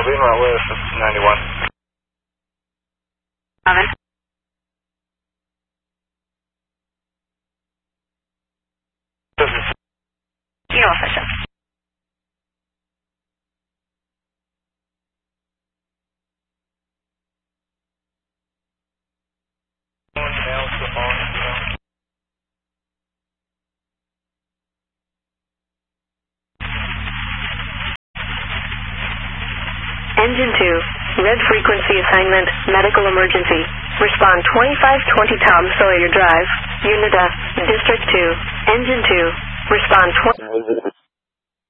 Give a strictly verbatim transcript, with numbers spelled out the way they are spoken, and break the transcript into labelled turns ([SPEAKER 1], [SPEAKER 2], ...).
[SPEAKER 1] Lima West ninety-one.
[SPEAKER 2] Eleven.
[SPEAKER 1] This is
[SPEAKER 2] Kilo official. Engine two, red frequency assignment, medical emergency. Respond twenty-five twenty Tom Sawyer Drive, Unida, District two. Engine two, respond twenty...